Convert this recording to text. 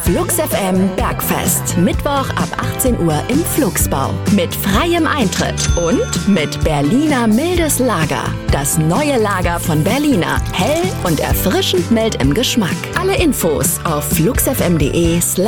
Flux FM Bergfest. Mittwoch ab 18 Uhr im Flugsbau. Mit freiem Eintritt und mit Berliner mildes Lager. Das neue Lager von Berliner. Hell und erfrischend mild im Geschmack. Alle Infos auf fluxfm.de/Bergfest.